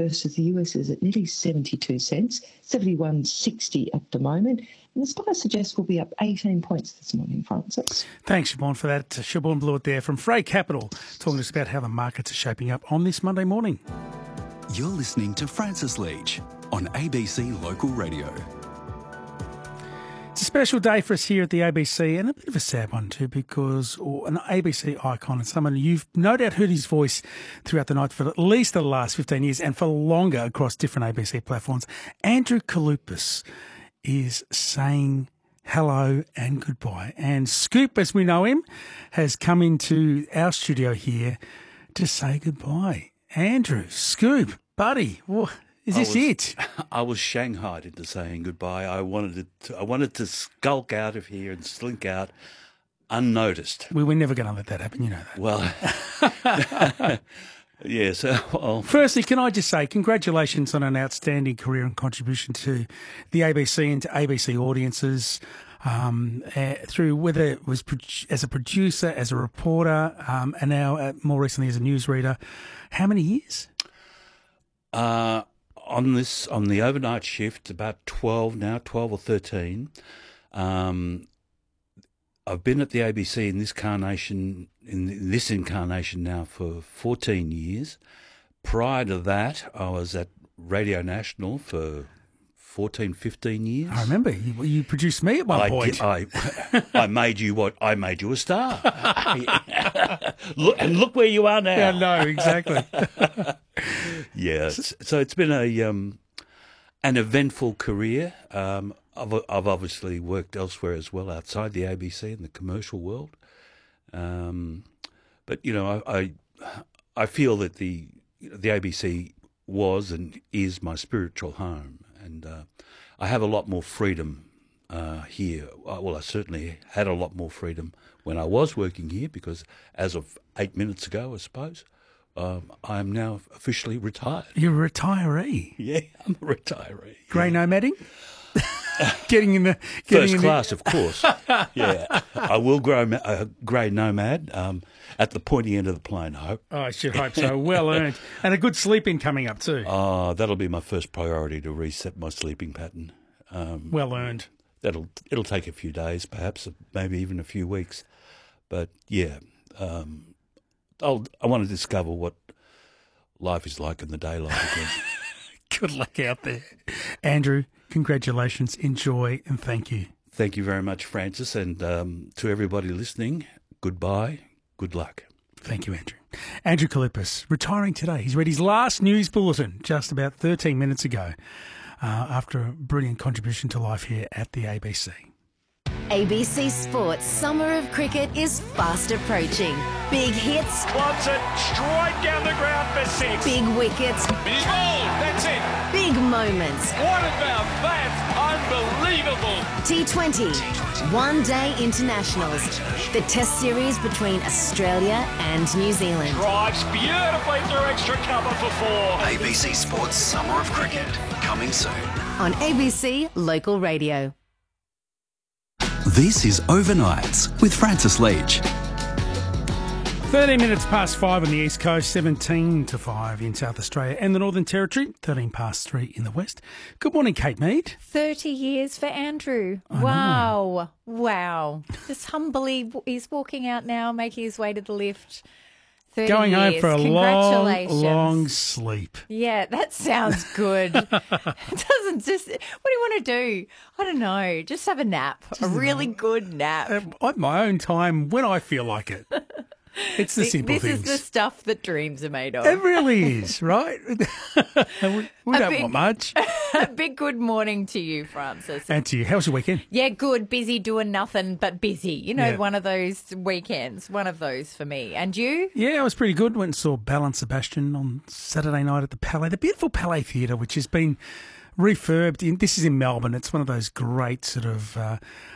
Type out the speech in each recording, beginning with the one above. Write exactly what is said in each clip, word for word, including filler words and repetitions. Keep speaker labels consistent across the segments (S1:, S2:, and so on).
S1: versus the U S is at nearly seventy-two cents, seventy-one sixty at the moment. And the Spire suggests we'll be up eighteen points this morning, Francis.
S2: Thanks, Siobhan, for that. Siobhan Blewett there from Frey Capital, talking to us about how the markets are shaping up on this Monday morning.
S3: You're listening to Francis Leach on A B C Local Radio.
S2: It's a special day for us here at the A B C, and a bit of a sad one too, because or an A B C icon and someone you've no doubt heard his voice throughout the night for at least the last fifteen years and for longer across different A B C platforms. Andrew Kalupis is saying hello and goodbye. And Scoop, as we know him, has come into our studio here to say goodbye. Andrew, Scoop, buddy, well, is this
S4: was,
S2: it?
S4: I was shanghaied into saying goodbye. I wanted to, I wanted to skulk out of here and slink out unnoticed.
S2: We were never going to let that happen, you know that.
S4: Well, yes. Well,
S2: firstly, can I just say congratulations on an outstanding career and contribution to the A B C and to A B C audiences um, uh, through whether it was pro- as a producer, as a reporter, um, and now uh, more recently as a newsreader. How many years?
S4: Uh, on this, on the overnight shift, about twelve now, twelve or thirteen. Um, I've been at the A B C in this incarnation, in this incarnation now for fourteen years. Prior to that, I was at Radio National for fourteen, fifteen years.
S2: I remember you, you produced me at one
S4: I
S2: point.
S4: Did, I, I made you what? I made you a star. Look, and look where you are now.
S2: Yeah, no, exactly.
S4: Yes. So it's been a um, an eventful career. Um, I've, I've obviously worked elsewhere as well, outside the A B C in the commercial world. Um, but you know, I, I I feel that the the A B C was and is my spiritual home, and uh, I have a lot more freedom uh, here. Well, I certainly had a lot more freedom when I was working here, because as of eight minutes ago, I suppose, um, I am now officially retired.
S2: You're a retiree.
S4: Yeah, I'm a retiree.
S2: Grey yeah. nomading? Getting in the getting
S4: first
S2: in
S4: class,
S2: the...
S4: of course. Yeah, I will grow a uh, grey nomad um, at the pointy end of the plane. I hope.
S2: Oh, I should hope so. Well earned, and a good sleep in coming up too.
S4: Oh, that'll be my first priority, to reset my sleeping pattern. Um,
S2: well earned.
S4: That'll it'll take a few days, perhaps, maybe even a few weeks, but yeah, um, I'll I want to discover what life is like in the daylight again.
S2: Good luck out there, Andrew. Congratulations, enjoy, and thank you.
S4: Thank you very much, Francis, and um, to everybody listening, goodbye, good luck.
S2: Thank you, Andrew. Andrew Kalupis, retiring today. He's read his last news bulletin just about thirteen minutes ago uh, after a brilliant contribution to life here at the A B C.
S5: A B C Sports Summer of Cricket is fast approaching. Big hits.
S6: Wants it straight down the ground for six.
S5: Big wickets.
S6: He's bowled. That's it.
S5: Big moments.
S6: What about that? Unbelievable.
S5: T twenty. One Day Internationals. The Test series between Australia and New Zealand.
S6: Drives beautifully through extra cover for four.
S3: A B C Sports Summer of Cricket, coming soon.
S5: On A B C Local Radio.
S3: This is Overnights with Francis Leach.
S2: thirteen minutes past five on the East Coast, seventeen to five in South Australia and the Northern Territory, thirteen past three in the West. Good morning, Kate Mead.
S7: thirty years for Andrew.
S2: I
S7: wow.
S2: know.
S7: Wow. Just humbly, he's walking out now, making his way to the lift. thirty
S2: Going home
S7: years.
S2: for a long,
S7: Congratulations.
S2: long sleep.
S7: Yeah, that sounds good. It doesn't just, what do you want to do? I don't know. Just have a nap, a really good nap.
S2: At my own time, when I feel like it. It's the simple
S7: this
S2: things.
S7: This is the stuff that dreams are made of.
S2: It really is, right? we we don't
S7: big,
S2: want much.
S7: A big good morning to you, Francis.
S2: And to you. How was your weekend?
S7: Yeah, good. Busy doing nothing but busy. You know,
S2: Yeah.
S7: one of those weekends, one of those for me. And you?
S2: Yeah, it was pretty good. Went and saw Belle and Sebastian on Saturday night at the Palais, the beautiful Palais Theatre, which has been refurbed. In, this is in Melbourne. It's one of those great sort of uh,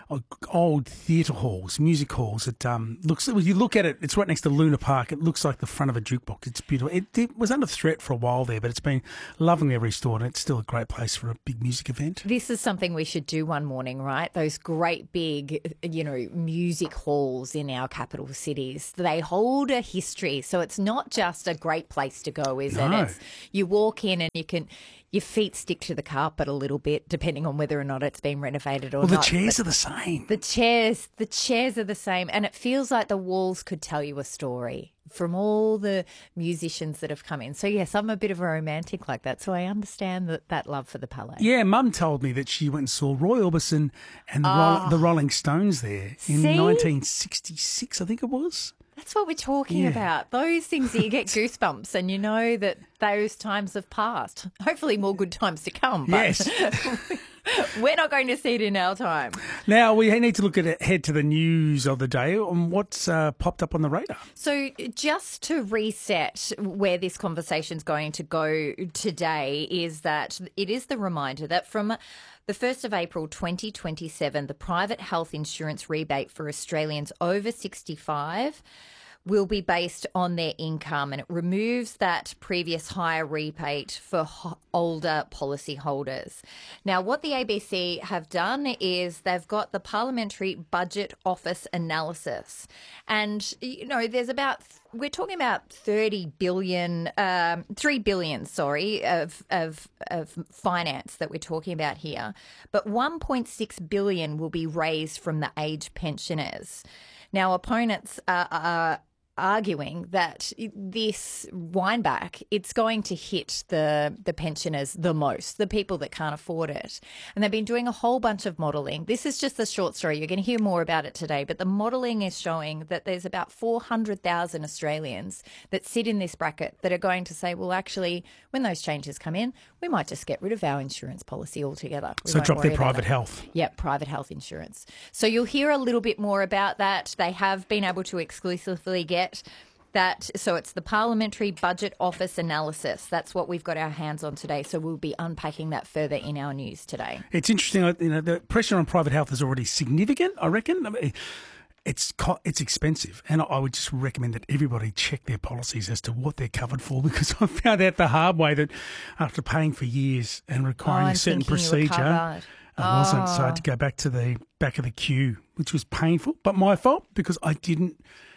S2: old theatre halls, music halls. It um, looks. When you look at it, it's right next to Luna Park. It looks like the front of a jukebox. It's beautiful. It, it was under threat for a while there, but it's been lovingly restored, and it's still a great place for a big music event.
S7: This is something we should do one morning, right? Those great big, you know, music halls in our capital cities. They hold a history, so it's not just a great place to go, is
S2: No.
S7: it? It's, you walk in and you can. Your feet stick to the carpet a little bit, depending on whether or not it's been renovated or
S2: Well, the
S7: not.
S2: chairs
S7: But
S2: are the same.
S7: The chairs, the chairs are the same, and it feels like the walls could tell you a story from all the musicians that have come in. So yes, I'm a bit of a romantic like that, so I understand that, that love for the Palais.
S2: Yeah, Mum told me that she went and saw Roy Orbison and the, Roll- the Rolling Stones there in
S7: See?
S2: nineteen sixty-six, I think it was.
S7: That's what we're talking
S2: Yeah.
S7: about. Those things that you get goosebumps and you know that those times have passed. Hopefully more good times to come. But
S2: Yes.
S7: we're not going to see it in our time.
S2: Now, we need to look at it, head to the news of the day on what's uh, popped up on the radar.
S7: So just to reset where this conversation's going to go today is that it is the reminder that from the first of April twenty twenty-seven, the private health insurance rebate for Australians over sixty-five will be based on their income, and it removes that previous higher rebate for ho- older policyholders. Now, what the A B C have done is they've got the Parliamentary Budget Office analysis, and, you know, there's about, we're talking about thirty billion, um, three billion, sorry, of, of, of finance that we're talking about here, but one point six billion will be raised from the age pensioners. Now, opponents are, are arguing that this windback, it's going to hit the the pensioners the most, the people that can't afford it. And they've been doing a whole bunch of modelling. This is just a short story. You're going to hear more about it today, but the modelling is showing that there's about four hundred thousand Australians that sit in this bracket that are going to say, well, actually, when those changes come in, we might just get rid of our insurance policy altogether. We
S2: So
S7: won't
S2: drop their
S7: worry about
S2: private
S7: it.
S2: health.
S7: Yep, private health insurance. So you'll hear a little bit more about that. They have been able to exclusively get that. So it's the Parliamentary Budget Office analysis. That's what we've got our hands on today. So we'll be unpacking that further in our news today.
S2: It's interesting, you know, the pressure on private health is already significant, I reckon. I mean, it's co- it's expensive, and I would just recommend that everybody check their policies as to what they're covered for, because I found out the hard way that after paying for years and requiring
S7: Oh,
S2: a
S7: I'm
S2: certain
S7: thinking you were
S2: procedure,
S7: covered.
S2: I wasn't. So I
S7: Oh.
S2: had to go back to the back of the queue, which was painful, but my fault because I didn't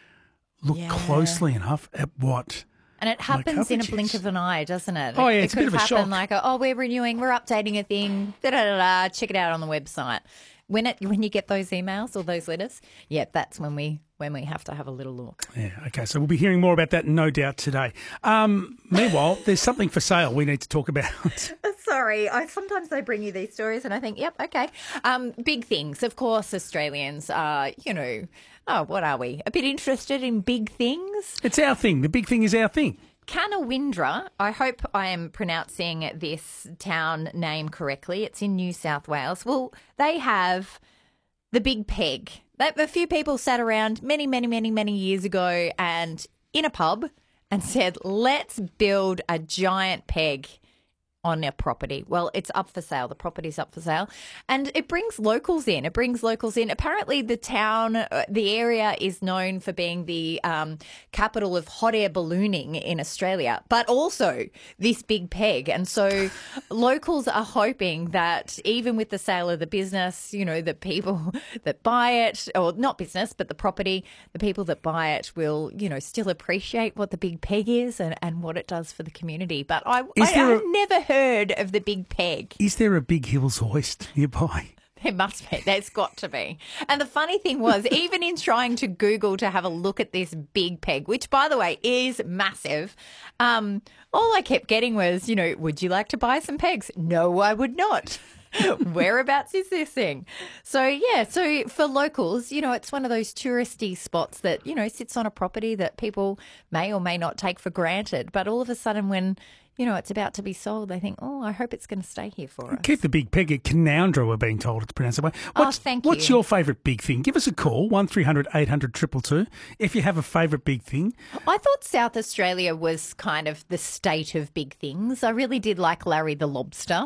S2: look
S7: Yeah.
S2: closely enough at what.
S7: And it happens in a
S2: coverage
S7: blink
S2: is.
S7: of an eye, doesn't it?
S2: Oh, yeah,
S7: it
S2: it's a
S7: could
S2: bit of a
S7: happen
S2: shock.
S7: like, oh, we're renewing, we're updating a thing, da da da da. Check it out on the website. When it when you get those emails or those letters, yeah, that's when we when we have to have a little look.
S2: Yeah, okay, so we'll be hearing more about that, no doubt, today. Um, meanwhile, there's something for sale we need to talk about.
S7: Sorry, I sometimes they bring you these stories and I think, yep, okay. Um, big things, of course. Australians are, you know, oh, what are we? A bit interested in big things.
S2: It's our thing. The big thing is our thing.
S7: Canawindra, I hope I am pronouncing this town name correctly. It's in New South Wales. Well, they have the Big Peg. That a few people sat around many, many, many, many years ago and in a pub and said, let's build a giant peg on our property. Well, it's up for sale. The property's up for sale. And it brings locals in. It brings locals in. Apparently the town, uh, the area is known for being the um, capital of hot air ballooning in Australia, but also this big peg. And so locals are hoping that even with the sale of the business, you know, the people that buy it, or not business, but the property, the people that buy it will, you know, still appreciate what the big peg is and, and what it does for the community. But I,
S2: Is
S7: I,
S2: there
S7: I've
S2: a-
S7: never heard of the Big Peg.
S2: Is there a Big Hills hoist nearby?
S7: There must be. There's got to be. And the funny thing was, even in trying to Google to have a look at this Big Peg, which, by the way, is massive, um, all I kept getting was, you know, would you like to buy some pegs? No, I would not. Whereabouts is this thing? So, yeah, so for locals, you know, it's one of those touristy spots that, you know, sits on a property that people may or may not take for granted. But all of a sudden when, you know, it's about to be sold, they think, oh, I hope it's going to stay here for us.
S2: Keep the Big Peg at Canowindra, we're being told it's pronounced that way. What's,
S7: Oh, thank
S2: What's
S7: you.
S2: your favourite big thing? Give us a call, one three hundred eight hundred two two two, if you have a favourite big thing.
S7: I thought South Australia was kind of the state of big things. I really did like Larry the Lobster.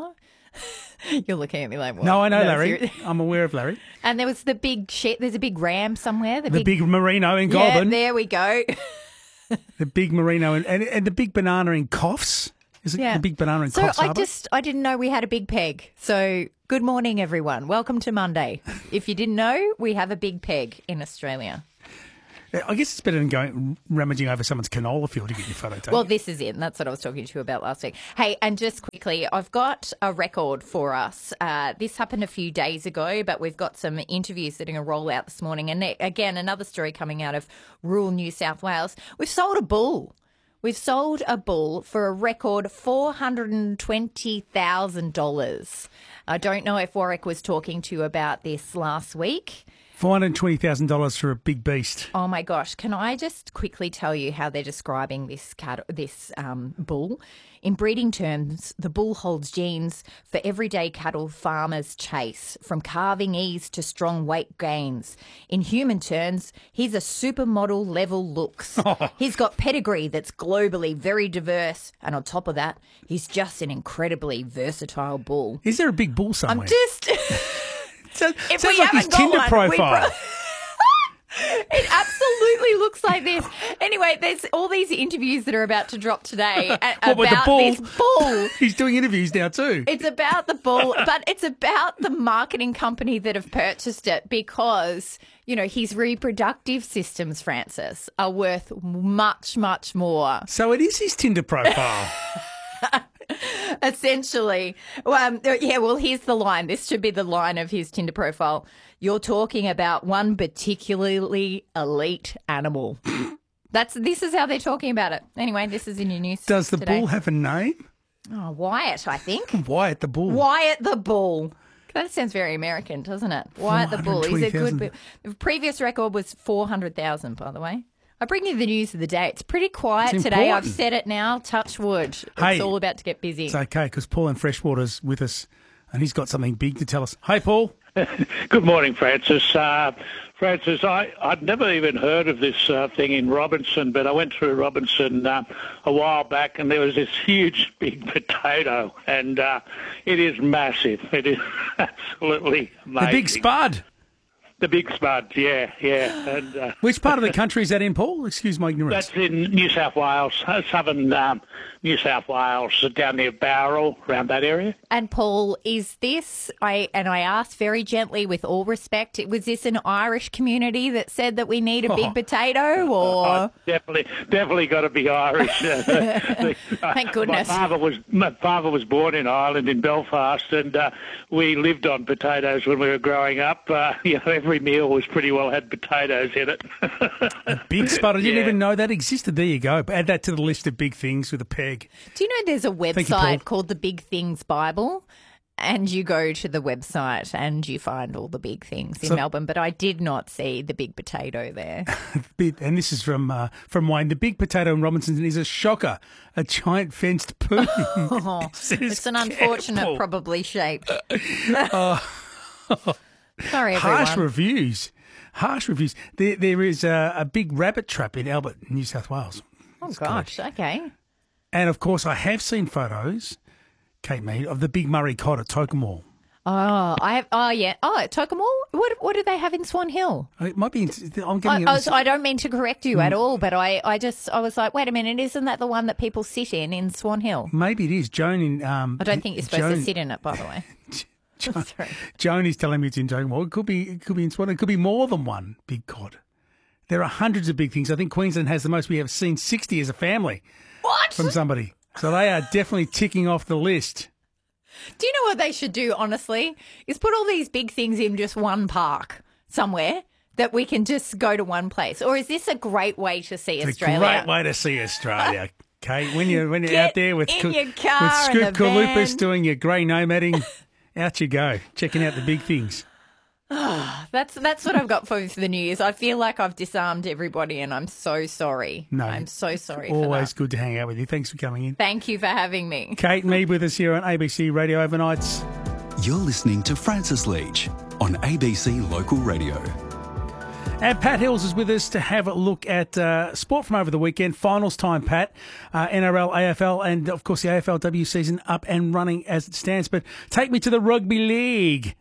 S7: You're looking at me like, what?
S2: No, I know
S7: That was
S2: Larry.
S7: your-
S2: I'm aware of Larry.
S7: And there was the big shit. There's a big ram somewhere.
S2: The big merino in Goulburn.
S7: Yeah, there we go.
S2: The big merino and, and, and the big banana in Coffs. Is it
S7: Yeah.
S2: the big banana in
S7: So
S2: Coffs
S7: I
S2: Harbour?
S7: just, I didn't know we had a big peg. So good morning, everyone. Welcome to Monday. If you didn't know, we have a big peg in Australia.
S2: I guess it's better than going rummaging over someone's canola field to get your photo taken.
S7: Well, this is it. And that's what I was talking to you about last week. Hey, and just quickly, I've got a record for us. Uh, this happened a few days ago, but we've got some interviews that are going to roll out this morning. And again, another story coming out of rural New South Wales. We've sold a bull. We've sold a bull for a record four hundred twenty thousand dollars. I don't know if Warwick was talking to you about this last week.
S2: four hundred twenty thousand dollars for a big beast.
S7: Oh my gosh! Can I just quickly tell you how they're describing this cat, this um, bull? In breeding terms, the bull holds genes for everyday cattle farmers chase, from calving ease to strong weight gains. In human terms, he's a supermodel level looks. He's got pedigree that's globally very diverse, and on top of that, he's just an incredibly versatile bull.
S2: Is there a big bull somewhere?
S7: I'm just.
S2: So,
S7: If
S2: sounds
S7: we
S2: like his
S7: haven't got
S2: Tinder
S7: one, we
S2: profile.
S7: pro- It absolutely looks like this. Anyway, there's all these interviews that are about to drop today a-
S2: What, with the
S7: about
S2: bull?
S7: this bull.
S2: He's doing interviews now too.
S7: It's about the bull, but it's about the marketing company that have purchased it because, you know, his reproductive systems, Francis, are worth much, much more.
S2: So it is his Tinder profile.
S7: Essentially. Um, yeah, well, here's the line. This should be the line of his Tinder profile. You're talking about one particularly elite animal. That's This is how they're talking about it. Anyway, this is in your news
S2: Does the
S7: today.
S2: bull have a name?
S7: Oh, Wyatt, I think.
S2: Wyatt the bull.
S7: Wyatt the bull. That sounds very American, doesn't it? Wyatt the bull. He's a good bull. The previous record was four hundred thousand, by the way. I bring you the news of the day. It's pretty quiet
S2: It's
S7: today. I've
S2: important.
S7: said it now. Touch wood. It's
S2: Hey,
S7: all about to get busy.
S2: It's okay because Paul in Freshwater's with us and he's got something big to tell us. Hey, Paul.
S8: Good morning, Francis. Uh, Francis, I, I'd never even heard of this uh, thing in Robinson, but I went through Robinson uh, a while back and there was this huge big potato and uh, it is massive. It is absolutely amazing.
S2: The big spud.
S8: The big spud, yeah, yeah. And, uh,
S2: Which part of the country is that in, Paul? Excuse my ignorance.
S8: that's in New South Wales, uh, southern um, New South Wales, down near Bowral, around that area.
S7: And Paul, is this, I and I asked very gently with all respect, was this an Irish community that said that we need a big
S2: Oh.
S7: potato or?
S8: Oh, definitely, definitely got to be Irish. Uh, the- uh,
S7: Thank goodness.
S8: My father was my father was born in Ireland, in Belfast, and uh, we lived on potatoes when we were growing up. Uh, you know, every meal was pretty well had potatoes in it.
S2: Big spud. I didn't
S8: Yeah.
S2: even know that existed. There you go. Add that to the list of big things with a peg.
S7: Do you know there's a
S2: you, Paul.
S7: website called the Big Things Bible? And you go to the website and you find all the big things in
S2: So-
S7: Melbourne, but I did not see the big potato there.
S2: Bit- And this is from uh, from Wayne. The big potato in Robinson is a shocker. A giant fenced poo.
S7: Oh,
S2: It says
S7: it's an unfortunate,
S2: careful.
S7: probably shape. Sorry, everyone.
S2: Harsh reviews. Harsh reviews. There, there is a, a big rabbit trap in Albert, New South Wales.
S7: oh gosh, okay.
S2: And, of course, I have seen photos, Kate Mead, of the big Murray cod at Tokemore.
S7: Oh, I have. Oh, yeah. Oh, at Tokemore. What What do they have in Swan Hill?
S2: It might be. I'm
S7: I,
S2: getting.
S7: I,
S2: it-
S7: was, I don't mean to correct you at all, but I, I just I was like, wait a minute, isn't that the one that people sit in in Swan Hill?
S2: maybe it is. Joan in. Um,
S7: I don't think you're supposed
S2: Joan,
S7: to sit in it, by the way.
S2: Joan,
S7: Sorry.
S2: Joan is telling me it's in Tokemore. It could be. It could be in Swan. It could be more than one big cod. There are hundreds of big things. I think Queensland has the most. We have seen sixty as a family
S7: What?
S2: from somebody. So they are definitely ticking off the list.
S7: Do you know what they should do, honestly? Is put all these big things in just one park somewhere that we can just go to one place. Or is this a great way to see
S2: It's
S7: Australia?
S2: a great way to see Australia, Kate. When you're when you're
S7: Get
S2: out there with
S7: in
S2: Coo-
S7: your
S2: with
S7: car
S2: Scoop
S7: and the
S2: Kalupis
S7: van.
S2: doing your grey nomading, out you go, checking out the big things.
S7: That's that's what I've got for for the New Year's. I feel like I've disarmed everybody and I'm so sorry.
S2: No,
S7: I'm so sorry for
S2: Always
S7: that.
S2: good to hang out with you. Thanks for coming in.
S7: Thank you for having me.
S2: Kate Mead with us here on A B C Radio Overnights.
S3: You're listening to Francis Leach on A B C Local Radio.
S2: And Pat Hills is with us to have a look at uh, sport from over the weekend. Finals time, Pat. Uh, N R L, A F L, and of course the A F L W season up and running as it stands. But take me to the rugby league.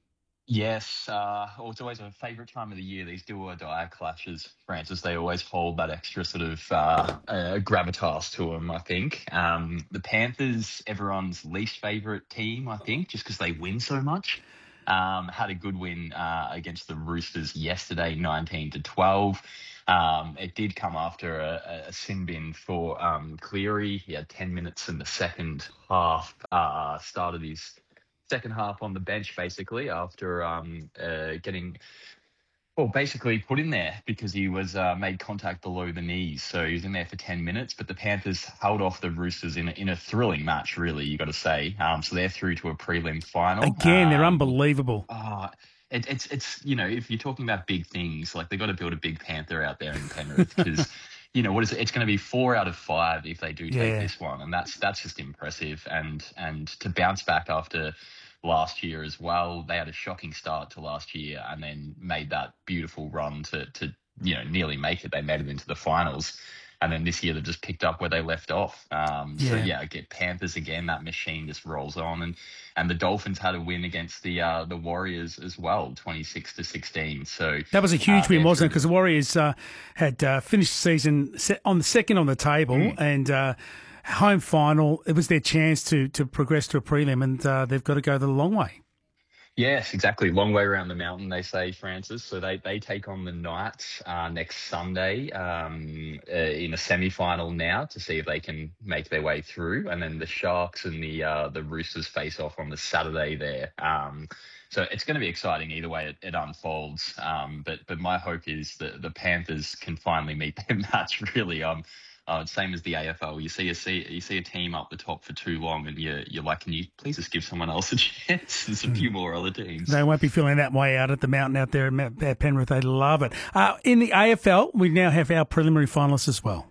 S9: Yes, uh, well, it's always a favourite time of the year, these do-or-die clashes, Francis. They always hold that extra sort of uh, uh, gravitas to them, I think. Um, the Panthers, everyone's least favourite team, I think, just because they win so much. Um, had a good win uh, against the Roosters yesterday, nineteen to twelve. Um, it did come after a, a sin bin for um, Cleary. He had ten minutes in the second half, uh, started his second half on the bench, basically, after um, uh, getting, well, basically put in there because he was uh, made contact below the knees. So he was in there for ten minutes, but the Panthers held off the Roosters in a, in a thrilling match, really, you got to say. Um, so they're through to a prelim final.
S2: Again,
S9: um,
S2: they're unbelievable.
S9: Uh, it, it's, it's you know, if you're talking about big things, like they've got to build a big Panther out there in Penrith because, you know, what is it? It's going to be four out of five if they do take
S2: Yeah.
S9: this one. And that's that's just impressive. And And to bounce back after last year as well, they had a shocking start to last year and then made that beautiful run to, to you know, nearly make it. They made it into the finals. And then this year they've just picked up where they left off. Um, So,
S2: Yeah.
S9: yeah, get Panthers again. That machine just rolls on. And and the Dolphins had a win against the uh, the Warriors as well, twenty-six to sixteen. So
S2: That was a huge
S9: uh,
S2: win,
S9: they're
S2: wasn't it?
S9: through
S2: Because the Warriors uh, had uh, finished the season se- on the second on the table
S9: Mm.
S2: and uh, home final. It was their chance to to progress to a prelim, and uh, they've got to go the long way.
S9: Yes, exactly. Long way around the mountain, they say, Francis. So they, they take on the Knights uh, next Sunday um, uh, in a semi-final now to see if they can make their way through. And then the Sharks and the uh, the Roosters face off on the Saturday there. Um, so it's going to be exciting either way it, it unfolds. Um, but but my hope is that the Panthers can finally meet their match, really. Um, Uh, same as the A F L. You see a see, you see a team up the top for too long, and you're you're like, can you please just give someone else a chance? There's a few more other teams.
S2: They won't be feeling that way out at the mountain out there at at Penrith. They love it. Uh, in the A F L, we now have our preliminary finalists as well.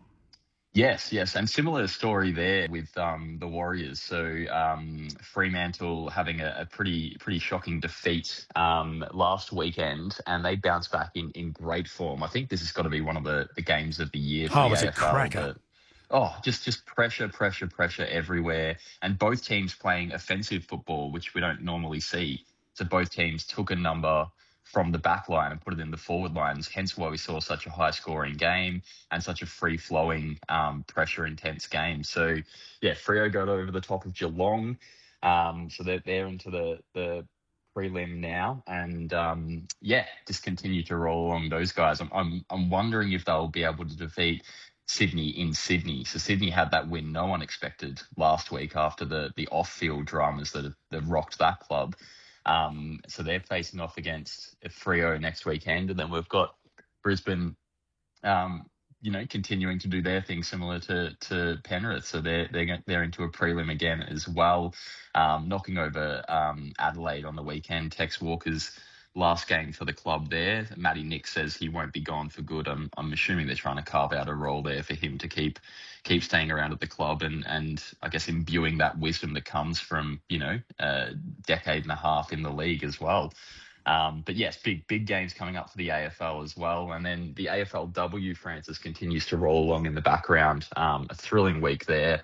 S9: Yes, yes, and similar story there with um, the Warriors. So um, Fremantle having a, a pretty pretty shocking defeat um, last weekend, and they bounced back in, in great form. I think this has got to be one of the, the games of the year for
S2: Oh,
S9: the
S2: it was a
S9: A F L.
S2: cracker.
S9: But, oh, just just pressure, pressure, pressure everywhere, and both teams playing offensive football, which we don't normally see. So both teams took a number from the back line and put it in the forward lines, hence why we saw such a high-scoring game and such a free-flowing, um, pressure-intense game. So, yeah, Freo got over the top of Geelong. Um, so they're, they're into the, the prelim now. And, um, yeah, just continue to roll along those guys. I'm, I'm, I'm wondering if they'll be able to defeat Sydney in Sydney. So Sydney had that win no one expected last week after the, the off-field dramas that have, that have rocked that club. Um, so they're facing off against Freo next weekend, and then we've got Brisbane, um, you know, continuing to do their thing similar to to Penrith. So they're they're they're into a prelim again as well, um, knocking over um, Adelaide on the weekend. Tex Walker's last game for the club there. Matty Nick says he won't be gone for good. I'm I'm assuming they're trying to carve out a role there for him to keep keep staying around at the club and and I guess imbuing that wisdom that comes from, you know, a decade and a half in the league as well. Um, but yes, big big games coming up for the A F L as well, and then the A F L W, Francis, continues to roll along in the background. Um, a thrilling week there.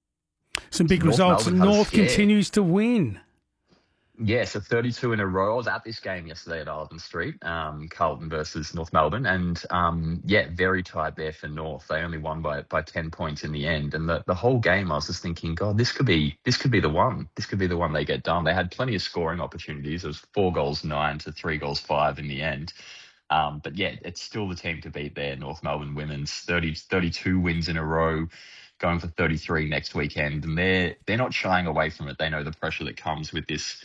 S2: Some big
S9: North
S2: results.
S9: Melbourne had a
S2: North
S9: scare.
S2: continues to win.
S9: Yeah, so thirty-two in a row. I was at this game yesterday at Arden Street, um, Carlton versus North Melbourne, and um, yeah, very tight there for North. They only won by by ten points in the end, and the, the whole game I was just thinking, God, this could be this could be the one. This could be the one they get done. They had plenty of scoring opportunities. It was four goals nine to three goals five in the end. Um, but yeah, it's still the team to beat there. North Melbourne women's thirty, thirty-two wins in a row, going for thirty-three next weekend, and they're they're not shying away from it. They know the pressure that comes with this.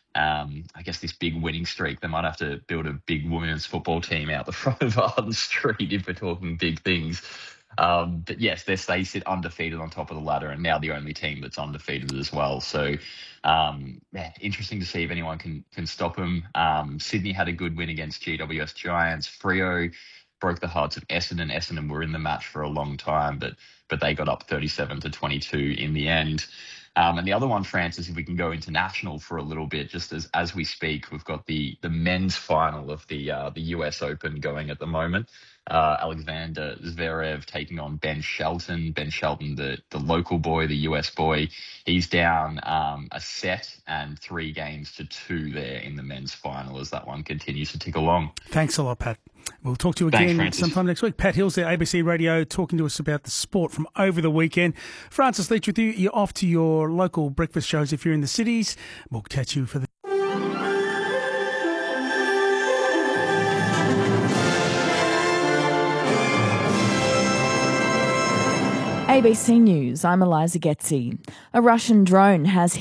S9: Um, I guess this big winning streak. They might have to build a big women's football team out the front of Arden Street if we're talking big things. Um, but yes, they they sit undefeated on top of the ladder, and now the only team that's undefeated as well. So, um, yeah, interesting to see if anyone can can stop them. Um, Sydney had a good win against G W S Giants. Freo broke the hearts of Essendon. Essendon were in the match for a long time, but but they got up thirty-seven to twenty-two in the end. Um, and the other one, Francis, if we can go international for a little bit, just as as we speak, we've got the the men's final of the uh, the U S Open going at the moment. Uh, Alexander Zverev taking on Ben Shelton. Ben Shelton, the, the local boy, the U S boy, he's down um, a set and three games to two there in the men's final as that one continues to tick along.
S2: Thanks a lot, Pat. We'll talk to you
S9: Thanks,
S2: again
S9: Francis.
S2: sometime next week. Pat Hills there, A B C Radio, talking to us about the sport from over the weekend. Francis Leach with you. You're off to your local breakfast shows if you're in the cities. We'll catch you for the
S10: A B C News, I'm Eliza Getzi. A Russian drone has